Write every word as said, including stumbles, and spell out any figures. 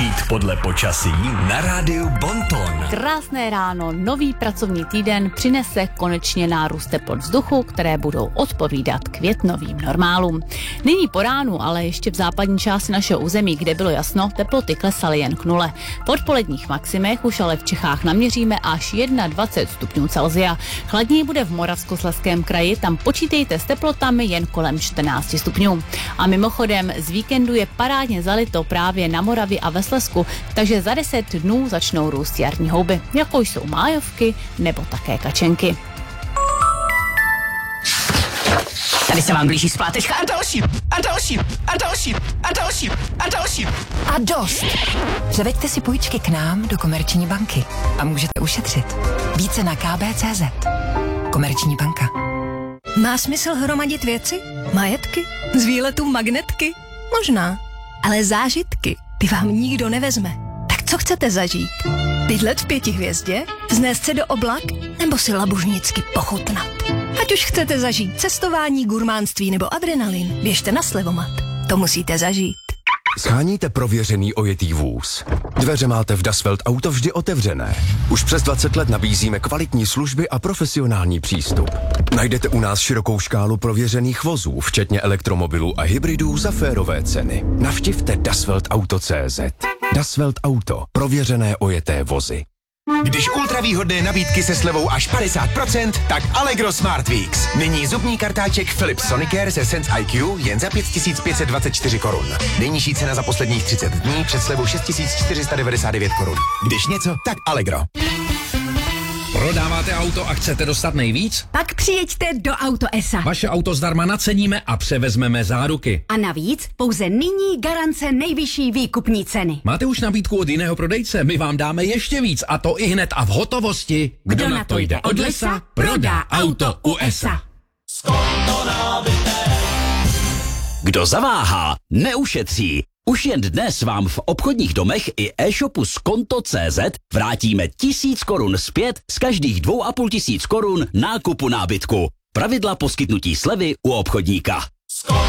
Žít podle počasí na rádiu Bonton. Krásné ráno, nový pracovní týden přinese konečně nárůst teplot vzduchu, které budou odpovídat květnovým normálům. Nyní po ránu, ale ještě v západní části našeho území, kde bylo jasno, teploty klesaly jen k nule. Po odpoledních maximech už ale v Čechách naměříme až dvacet jedna stupňů Celsia. Chladněji bude v Moravskoslezském kraji, tam počítejte s teplotami jen kolem čtrnáct stupňů. A mimochodem z víkendu je parádně zalito právě na Moravě a ve Slezsku, takže za deset dnů začnou růst jarní houby, jako jsou májovky nebo také kačenky. Tady se vám blíží splátečka a další, a další, a další, a další, a další. A dost! Převeďte si půjčky k nám do Komerční banky a můžete ušetřit. Více na k b tečka c z. Komerční banka. Má smysl hromadit věci? Majetky? Z výletu magnetky? Možná. Ale zážitky, ty vám nikdo nevezme. Tak co chcete zažít? Bydlet v pěti hvězdě? Vznést se do oblak? Nebo si labužnicky pochutnat? Ať už chcete zažít cestování, gurmánství nebo adrenalin, běžte na Slevomat. To musíte zažít. Sháníte prověřený ojetý vůz. Dveře máte v Dasvelt Auto vždy otevřené. Už přes dvacet let nabízíme kvalitní služby a profesionální přístup. Najdete u nás širokou škálu prověřených vozů, včetně elektromobilů a hybridů za férové ceny. Navštivte dasvelt auto tečka cé zet. Dasvelt Auto. Prověřené ojeté vozy. Když ultravýhodné nabídky se slevou až padesát procent, tak Allegro Smart Weeks. Nyní zubní kartáček Philips Sonicare se Sense I Q jen za pět tisíc pět set dvacet čtyři korun. Nejnižší cena za posledních třicet dní před slevou šest tisíc čtyři sta devadesát devět korun. Když něco, tak Allegro. Prodáváte auto a chcete dostat nejvíc? Pak přijeďte do Auto S A. Vaše auto zdarma naceníme a převezmeme záruky. A navíc pouze nyní garance nejvyšší výkupní ceny. Máte už nabídku od jiného prodejce? My vám dáme ještě víc a to i hned a v hotovosti. Kdo, Kdo na to jde od lesa, prodá auto u S A. Kdo zaváhá, neušetří. Už jen dnes vám v obchodních domech i e-shopu Skonto tečka cé zet vrátíme tisíc korun zpět z každých dvou a půl tisíc korun nákupu nábytku. Pravidla poskytnutí slevy u obchodníka.